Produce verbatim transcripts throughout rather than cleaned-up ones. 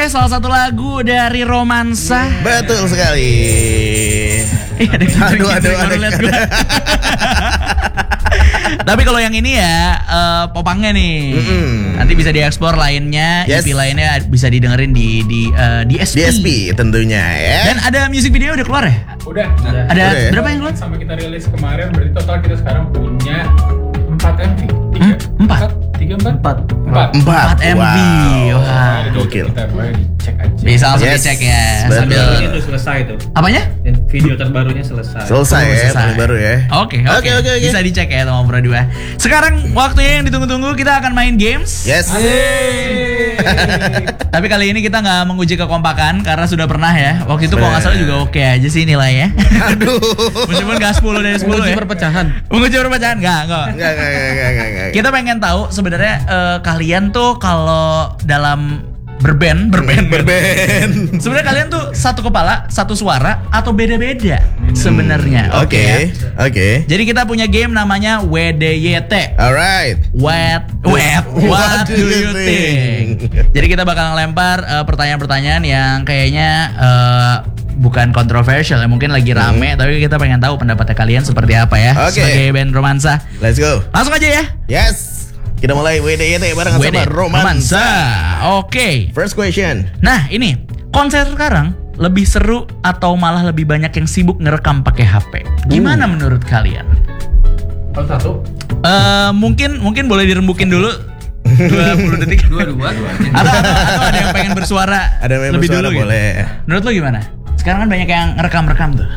salah satu lagu dari Romansa. Betul sekali. Eh, ada aduh, aduh, aduh. Tapi kalau yang ini ya uh, popangnya nih. Mm-hmm. Nanti bisa dieksplor lainnya, yes. E P lainnya bisa didengerin di di uh, D S P. D S P tentunya ya. Dan ada music video udah keluar ya? Udah. Ada udah ya? berapa yang keluar? Sampai kita rilis kemarin berarti total kita sekarang punya empat M V. tiga. Hmm? empat. tiga empat. empat. empat. empat M V. Wow. Wah. Gokil. Kita boleh dicek aja. Bisa langsung Yes. dicek ya. Betul. Sambil Ini tuh selesai tuh. apanya? Dan video terbarunya selesai. Selesai Oh, ya, selesai. paling baru ya. Oke, oke. Oke, oke, oke. Bisa dicek ya teman Pro dua. Sekarang waktunya yang ditunggu-tunggu, kita akan main games. Yes. Tapi kali ini kita nggak menguji kekompakan karena sudah pernah ya. Waktu itu kalau nggak salah juga oke aja sih nilainya. Aduh. Meskipun nggak sepuluh dari sepuluh ya. perpecahan. Menguji perpecahan nggak, nggak. Enggak, enggak, enggak, enggak, enggak, enggak. Kita pengen tahu sebenarnya eh, kalian tuh kalau dalam berband, berband, Berband. sebenarnya kalian tuh satu kepala, satu suara atau beda-beda sebenarnya. Oke. ya. Oke. Jadi kita punya game namanya W D Y T. Alright. What, what, what do you think? Jadi kita bakal ngelempar uh, pertanyaan-pertanyaan yang kayaknya uh, bukan kontroversial ya, mungkin lagi rame, hmm. tapi kita pengen tahu pendapatnya kalian seperti apa ya. Oke. Sebagai band Romansa. Let's go. Langsung aja ya. Yes. Kita mulai W D Y T barengan W D sama Romansa. Oke. First question. Nah ini konser sekarang lebih seru atau malah lebih banyak yang sibuk ngerekam pakai H P? Gimana Uh. menurut kalian? Kalau satu. Uh, mungkin mungkin boleh dirembukin dulu dua puluh detik. Dua-dua. atau, atau, atau ada yang pengen bersuara Ada yang lebih bersuara dulu boleh. gitu. Menurut lo gimana? Sekarang kan banyak yang ngerekam-rekam tuh.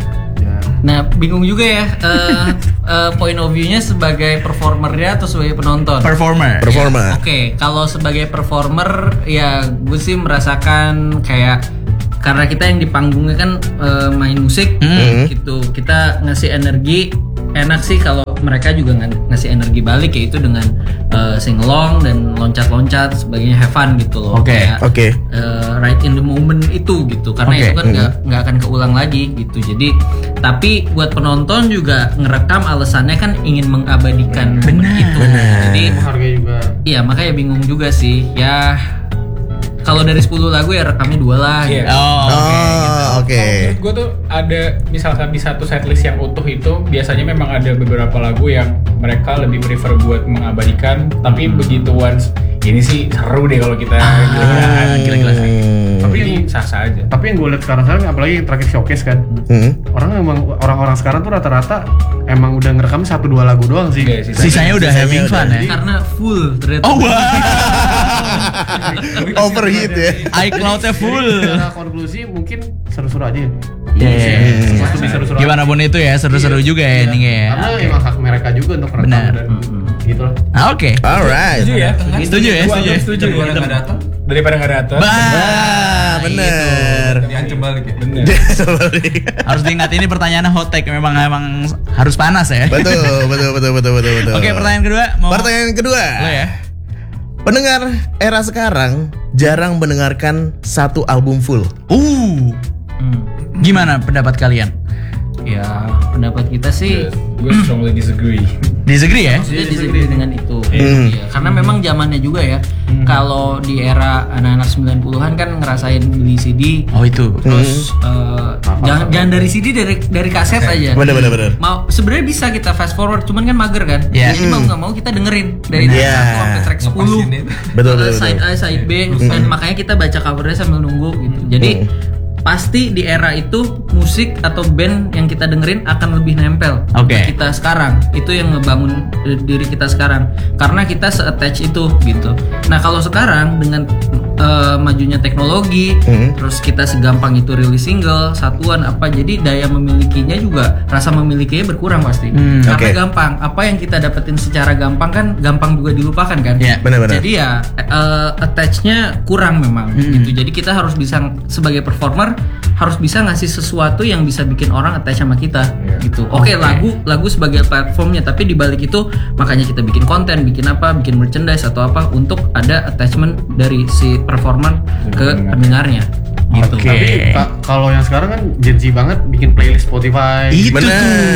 Nah, bingung juga ya uh, uh, point of view-nya sebagai performernya atau sebagai penonton. Performer. Performer. Oke, kalau sebagai performer ya gue sih merasakan kayak karena kita yang di panggungnya kan uh, main musik Hmm. gitu, kita ngasih energi. Enak sih kalau mereka juga ng- ngasih energi balik, yaitu dengan uh, sing-along dan loncat-loncat sebagainya, have fun gitu loh. Oke, Kayak, oke. uh, right in the moment itu gitu, karena Oke. itu kan nggak nggak akan keulang lagi gitu. Jadi tapi buat penonton juga ngerekam alasannya kan ingin mengabadikan momen Benar. itu. Benar. Jadi Harga juga. iya, makanya bingung juga sih ya. Kalau dari sepuluh lagu ya rekamnya dua lah. Iya. Gitu. Oh, oke. Oh, oke. Menurut gue tuh ada misalkan di satu setlist yang utuh itu biasanya memang ada beberapa lagu yang mereka lebih prefer buat mengabadikan, tapi begitu once ini sih seru deh kalau kita gila-gilaan, gila-gilaan. Tapi ini sah-sah aja. Tapi yang gue lihat sekarang-sekarang apalagi yang terakhir showcase kan, Hmm. orang emang orang-orang sekarang tuh rata-rata emang udah ngerekam satu dua lagu doang sih. Iya, sisanya- Sisanya udah Sisanya having udah. fun ya. Karena full ternyata. Oh wah. Overheat ya. iCloud-nya full. Secara konklusi mungkin seru-seru aja. Iya, iya, iya. Sesuatu bisa seru-seru aja. Gimana pun itu ya, seru-seru juga ya ini ya. Karena Oke. emang hak mereka juga untuk rekam Benar. dan gitu lah. Ah, Oke. Alright. Setuju ya? Setuju ya, Gua setuju ya. agak setuju. Daripada nggak datang, Daripada nggak datang. Ah, bener. diancam balik ya. Bener. Harus diingat ini pertanyaannya hot take, memang memang harus panas ya. Betul, betul, betul, betul, betul, betul. Oke, pertanyaan kedua mau Pertanyaan kedua. lo ya. Pendengar era sekarang jarang mendengarkan satu album full. Uh. Hmm. Gimana pendapat kalian? Ya pendapat kita sih Gue strongly disagree. Disagree ya? maksudnya disagree dengan itu. Hmm. Iya, karena memang zamannya juga ya. Kalau di era anak-anak sembilan puluhan kan ngerasain beli C D, Oh itu. terus eh, jangan jangan dari C D, dari dari kaset aja. Bener, bener, bener. Mau sebenarnya bisa kita fast forward, cuman kan mager kan. Iya. Jadi mau nggak mau kita dengerin dari Benar. track satu sampai track sepuluh. Ngepasin itu. Betul, Eh, betul, side betul. A, side B, dan makanya kita baca covernya sambil nunggu gitu. Jadi pasti di era itu musik atau band yang kita dengerin akan lebih nempel Oke. ke kita sekarang. Itu yang ngebangun eh, diri kita sekarang, karena kita se-attach itu gitu. Nah kalau sekarang dengan eh, majunya teknologi, Hmm. terus kita segampang itu rilis single satuan apa, jadi daya memilikinya juga, rasa memilikinya berkurang pasti. Hmm, Karena oke. gampang, apa yang kita dapetin secara gampang kan gampang juga dilupakan kan. Iya. Benar-benar. Jadi ya eh, attach-nya kurang memang Hmm. gitu. Jadi kita harus bisa sebagai performer harus bisa ngasih sesuatu yang bisa bikin orang attach sama kita gitu. Oke, Oke. lagu lagu sebagai platformnya, tapi di balik itu makanya kita bikin konten, bikin apa, bikin merchandise atau apa untuk ada attachment dari si performer ke pendengarnya gitu. Oke. Tapi ka- kalau yang sekarang kan Gen Z banget bikin playlist Spotify. Itu Bener.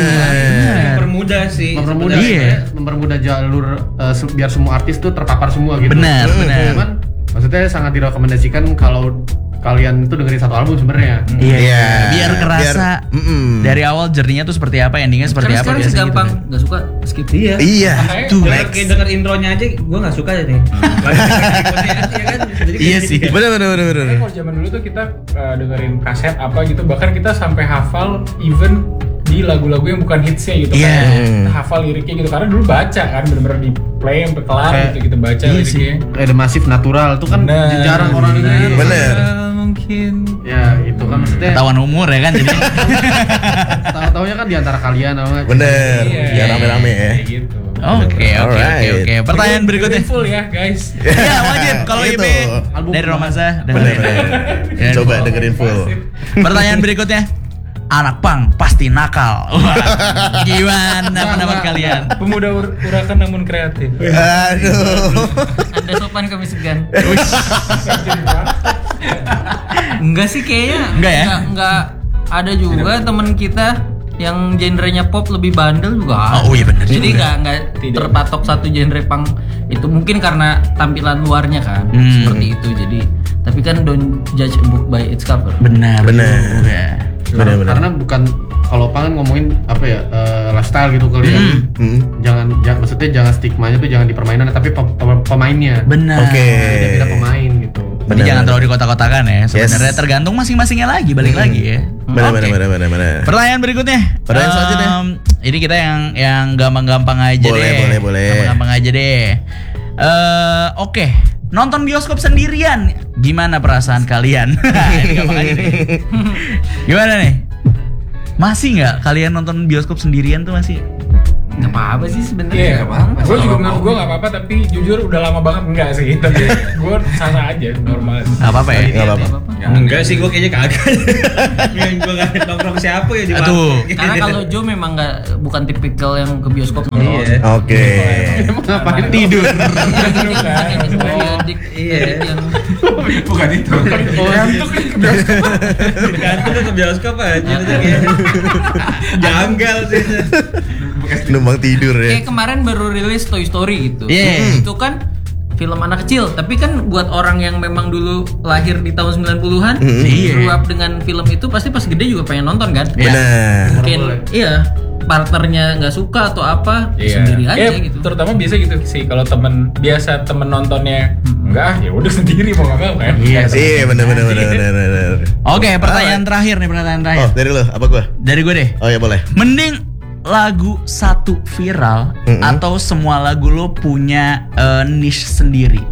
tuh. Mempermudah sih. Mempermudah, Iya. mempermudah jalur eh, se- biar semua artis tuh terpapar semua gitu. Benar, Hmm. benar. Cuman maksudnya maksudnya sangat direkomendasikan kalau kalian itu dengerin satu album sebenarnya. Iya, Iya, biar kerasa biar- mm-mm. dari awal journeynya tuh seperti apa, endingnya seperti Karena apa sekarang biasanya gitu segampang kan. nggak suka skip. Iya. Iya. Makanya Tuh, Denger, next. kayak denger intronya aja gue nggak suka nih. Iya kan? Jadi Iya kayak sih. gitu. Bener bener bener bener. Kayak kalau zaman dulu tuh kita uh, dengerin kaset apa gitu, bahkan kita sampai hafal even di lagu-lagu yang bukan hitsnya gitu Iya. kan. Kita hafal liriknya gitu karena dulu baca kan bener-bener di play sampai kelar Kayak- gitu kita baca Iya liriknya. Kayak The Massive Natural tuh kan Bener. jarang orang dengerin. Bener. Mungkin. Ya itu kan maksudnya Ketahuan umur ya kan jadi. tahu-taunya kan di antara kalian apa? Bener. Iya. Ya rame-rame ya. Kayak gitu. Oke, oke, oke, Alright. oke. Pertanyaan berikutnya. Dengerin full ya guys. Iya, wajib kalau I Gitu. P Album dari pertama. Romansa Bener dengerin. bener. Dengerin Coba full. dengerin full. Pertanyaan berikutnya. Anak pang pasti nakal. Wah, gimana pendapat kalian? Pemuda ur- urakan namun kreatif. Aduh. Anda sopan kami segan. Enggak sih kayaknya. Enggak ya? Enggak, enggak. Ada juga teman kita yang genrenya pop lebih bandel juga ada. Oh, iya bener Jadi juga. enggak enggak Tidak. terpatok satu genre punk itu mungkin karena tampilan luarnya kan Hmm. seperti itu. Jadi tapi kan don't judge a book by its cover. Benar. Benar. juga. Bener bener. Karena bukan kalau pang kan ngomongin apa ya eh, lifestyle gitu kali ya. Hmm. Jangan, jangan maksudnya jangan stigmanya tuh jangan di permainan tapi pem- pem- pemainnya. Benar. Oke. Beda-beda pemain gitu. Jadi Benar, jangan benar. terlalu dikotak-kotakan ya. Sebenarnya Yes. tergantung masing-masingnya lagi, balik lagi ya. Bener Oke. bener bener bener bener. Pertanyaan berikutnya. Pertanyaan Em, selanjutnya. Ini kita yang yang gampang-gampang aja Boleh, deh. boleh, boleh. Gampang-gampang aja deh. Eh, oke. Nonton bioskop sendirian, gimana perasaan kalian? Ini gampang aja nih. Gimana nih? Masih nggak kalian nonton bioskop sendirian tuh masih? Enggak apa-apa sih sebenarnya. Iya, Nggak apa-apa. gue juga menurut gue nggak apa-apa, tapi jujur udah lama banget enggak sih. Tapi gue sah-sah aja, normal. Nggak apa-apa ya? Nggak apa-apa. Nggak apa-apa. Enggak sih, gue kayaknya kagak. Yang gue nggak nongkrong siapa ya di Aduh. warung. Karena kalau Joe memang nggak bukan tipikal yang ke bioskop nonton. Iya. Oke. Emang ngapain Tidur. Yang periodik, Iya. edit yang Bukan itu. Oh, ngantuk nih ke bioskop. Gantung ke bioskop aja itu kayak janggal sih. Numpang tidur ya. kayak kemarin baru rilis Toy Story gitu. Iya. Itu kan film anak kecil, tapi kan buat orang yang memang dulu lahir di tahun sembilan puluhan, Iya. grew up dengan film itu pasti pas gede juga pengen nonton kan? Iya. Bener. Mungkin iya, partnernya nggak suka atau apa, sendiri aja Eh, gitu. Terutama biasa gitu sih kalau temen biasa temen nontonnya enggak, ya udah sendiri mau nggak mau kan. Iya. Iya bener bener bener bener bener. Oke, pertanyaan terakhir nih, pertanyaan Oh terakhir. dari lo apa gua? Dari gue deh. Oh ya boleh. Mending lagu satu viral Mm-mm. atau semua lagu lo punya eh, niche sendiri.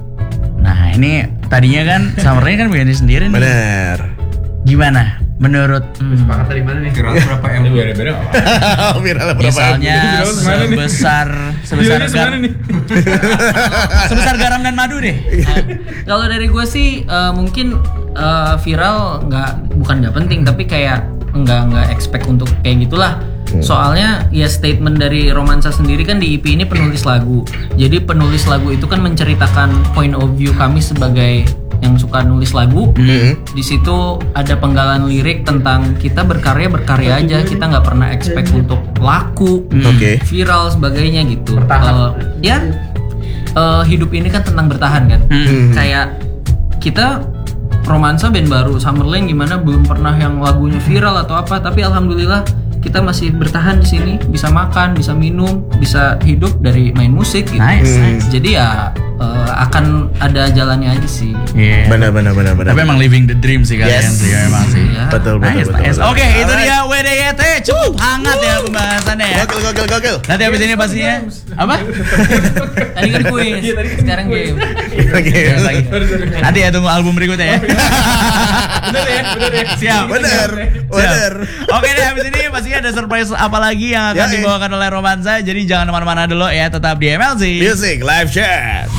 Nah ini tadinya kan Summernya kan punya niche sendiri nih. Bener. Gimana menurut hmm, Sepakat dari mana nih? Viral berapa M? Itu beda-beda nggak apa-apa. Viral berapa? misalnya Viral kemana nih? sebesar sebesar Viewnya gar, semana nih? sebesar garam dan madu deh. Nah, kalau dari gue sih eh, mungkin eh, viral nggak bukan nggak penting, tapi kayak nggak nggak expect untuk kayak gitulah. Soalnya ya statement dari Romansa sendiri kan di E P ini penulis lagu. Jadi penulis lagu itu kan menceritakan point of view kami sebagai yang suka nulis lagu. Mm-hmm. Di situ ada penggalan lirik tentang kita berkarya berkarya aja, kita nggak pernah expect untuk laku, Oke. viral sebagainya gitu. Bertahan. Eh, ya eh, hidup ini kan tentang bertahan kan. Hmm. Kayak kita Romansa band baru Summerland gimana belum pernah yang lagunya viral atau apa, tapi alhamdulillah kita masih bertahan di sini, bisa makan, bisa minum, bisa hidup dari main musik gitu. Nice, Hmm. nice. Jadi ya eh, akan ada jalannya aja sih. Iya. Bener bener bener bener. Tapi emang living the dream sih kalian Yes. sih memang sih. Ya. betul betul Nice, betul. nice. betul. Oke, itu Alright. dia W D Y T cukup hangat ya pembahasannya ya. Gokil gokil gokil. Nanti habis ini pastinya apa? Tadi kan kuis, sekarang game. Oke. Yes, lagi. Nanti ya tunggu album berikutnya ya. Bener ya, bener ya. Siap. Bener. Siap. Bener. Oke deh, habis ini pastinya ada surprise apa lagi yang akan Ya, eh. dibawakan oleh Romansa. Jadi jangan kemana-mana dulu ya, tetap di M L C. Music live chat.